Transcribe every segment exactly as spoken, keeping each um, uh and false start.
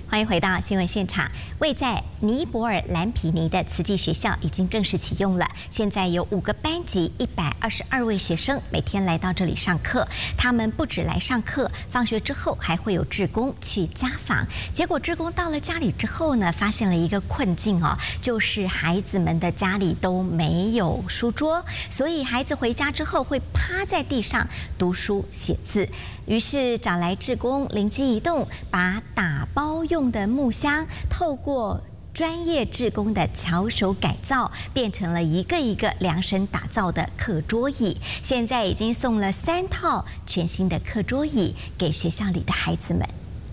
欢迎回到新闻现场。位在尼泊尔蓝皮尼的慈济学校已经正式启用了，现在有五个班级，一百二十二位学生每天来到这里上课。他们不止来上课，放学之后还会有志工去家访。结果志工到了家里之后呢，发现了一个困境哦，就是孩子们的家里都没有书桌，所以孩子回家之后会趴在地上读书写字。于是找来志工，灵机一动，把打包用的木箱透过专业志工的巧手改造，变成了一个一个量身打造的课桌椅。现在已经送了三套全新的课桌椅给学校里的孩子们。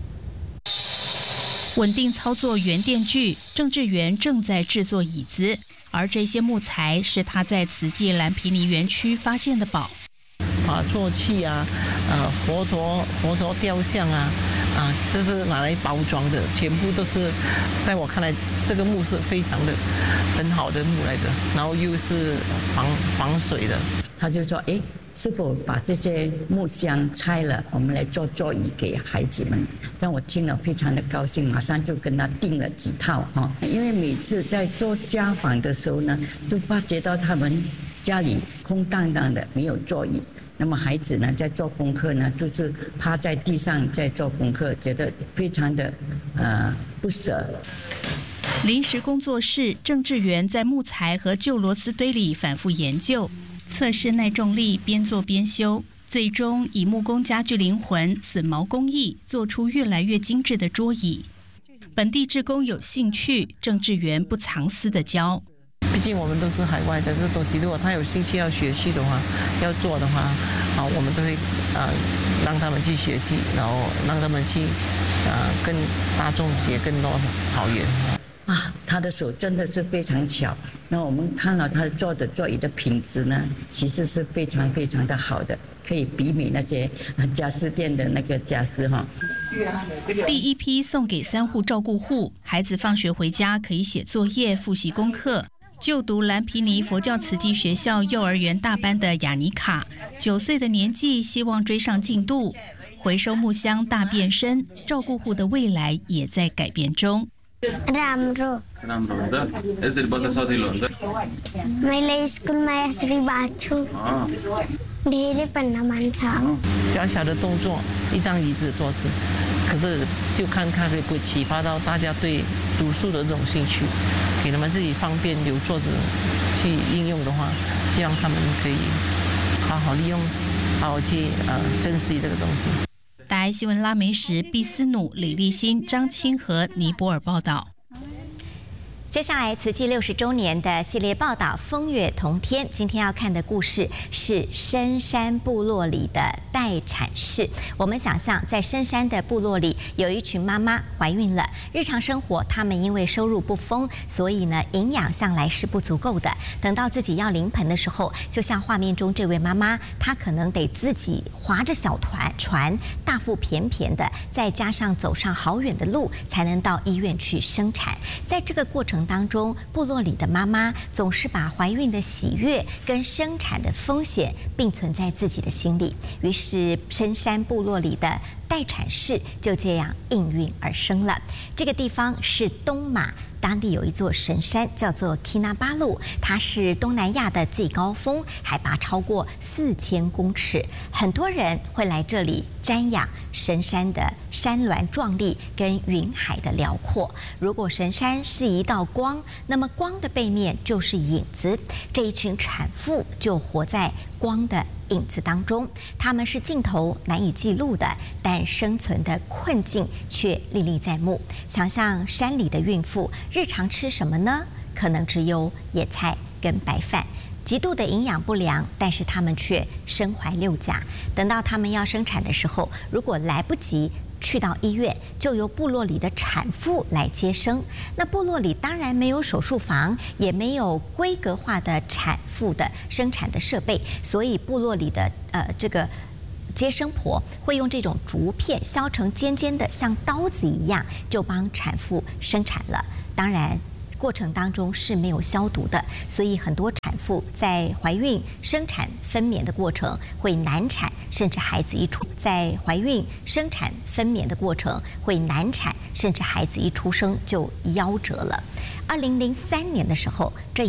稳定操作圆电锯，郑志源正在制作椅子，而这些木材是他在慈济蓝皮尼园区发现的宝。 法座器啊，呃，佛陀佛陀雕像啊，啊，这是拿来包装的，全部都是，在我看来，这个木是非常的很好的木来的，然后又是防防水的。 他就说：“哎，师傅把这些木箱拆了，我们来做座椅给孩子们。”但我听了非常的高兴，马上就跟他订了几套哈。因为每次在做家访的时候呢，都发觉到他们家里空荡荡的，没有座椅。那么孩子呢，在做功课呢，就是趴在地上在做功课，觉得非常的呃不舍。 临时工作室，郑志源在木材和旧螺丝堆里反复研究，测试耐重力，边做边修，最终以木工家具灵魂榫毛工艺，做出越来越精致的桌椅。本地志工有兴趣，郑志源不藏私的教。 毕竟我们都是海外的，这东西如果他有兴趣要学习的话，要做的话，啊，我们都会啊让他们去学习，然后让他们去啊跟大众结更多好缘。 啊，他的手真的是非常巧。那我们看到他做的座椅的品质呢，其实是非常非常的好的，可以媲美那些家私店的那个家私哈。 第一批送给三户照顾户，孩子放学回家可以写作业、复习功课。就读蓝皮尼佛教慈济学校幼儿园大班的雅尼卡，九岁的年纪，希望追上进度。回收木箱大变身，照顾户的未来也在改变中。 Ramro. Ramro, es del Bata Sazilonza. Mela school my Sri Bachu. Ah. ढेरे पन्ना मानता. 小小的动作，一张椅子坐着，可是就看看会不会启发到大家对读书的这种兴趣，给他们自己方便有坐着去应用的话，希望他们可以好好利用，好好去呃珍惜这个东西。 大爱新闻拉梅什、毕思努、李立新、张清和尼泊尔报道。 接下来，慈济六十周年的系列报道《风月同天》，今天要看的故事是深山部落里的待产室。我们想象，在深山的部落里，有一群妈妈怀孕了，日常生活她们因为收入不丰，所以呢，营养向来是不足够的。等到自己要临盆的时候，就像画面中这位妈妈，她可能得自己划着小团船，大腹便便的，再加上走上好远的路，才能到医院去生产。在这个过程当中，部落里的妈妈总是把怀孕的喜悦跟生产的风险并存在自己的心里，于是深山部落里的待产室就这样应运而生了。这个地方是东马，当地有一座神山叫做 Kinabalu， 它是东南亚的最高峰，海拔超过四千公尺。很多人会来这里瞻仰神山的山峦壮丽跟云海的辽阔。如果神山是一道光，那么光的背面就是影子。这一群产妇就活在光的影子当中，他们是镜头难以记录的，但生存的困境却历历在目。想象山里的孕妇日常吃什么呢？可能只有野菜跟白饭，极度的营养不良，但是他们却身怀六甲。等到他们要生产的时候，如果来不及去到医院，就由部落里的产妇来接生。那部落里当然没有手术房，也没有规格化的产妇的生产的设备，所以部落里的呃这个接生婆会用这种竹片削成尖尖的，像刀子一样，就帮产妇生产了。当然， 过程当中是没有消毒的，所以很多产妇在怀孕、生产、分娩的过程会难产，甚至孩子一出在怀孕、生产、分娩的过程会难产，甚至孩子一出生就夭折了。二零零三年的时候，这